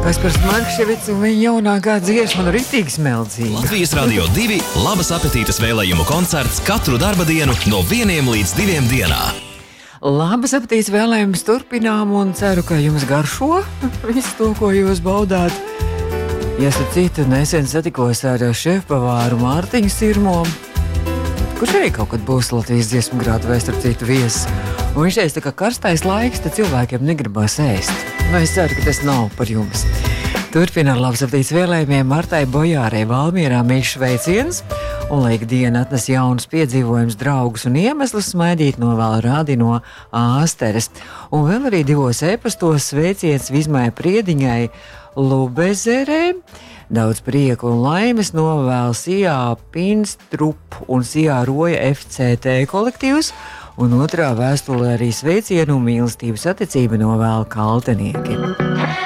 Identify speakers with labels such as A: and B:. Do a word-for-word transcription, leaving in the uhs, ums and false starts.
A: Kaspars Markševics un viņa jaunākā dziesma un ritīgi smeldzīga.
B: Latvijas Radio divi labas apetītes vēlējumu koncerts katru darba dienu no vieniem līdz diviem dienā.
A: Labas apetītes vēlējumus turpinām un ceru, ka jums garšo visu to, ko jūs baudāt. Ja starp citu nesen satikos ar šefpavāru Mārtiņu Sirmo, kurš arī kaut kad būs Latvijas dziesmu grāta vai starp citu viesis. Un viņš teica, ka karstais laiks, tad cilvēkiem negribas ēst. Nu, es ceru, ka tas nav par jums. Turpina ar labas apetītes vēlējumiem Martai Bojārei Valmierā mīļš sveiciens. Un, lai ikdiena atnes jaunus piedzīvojumus, draugus un iemeslus, smaidīt novēl Radi no Āsteres. Un vēl arī divos e-pastos sveiciens Vizmai Priediņai Lubezerē. Daudz prieku un laimes novēl Sijā Pinstrup un Sijā Roja F C T kolektīvs. Un otrā vēstulē arī sveicienu un mīlestības attiecība novēl Kaltenieki.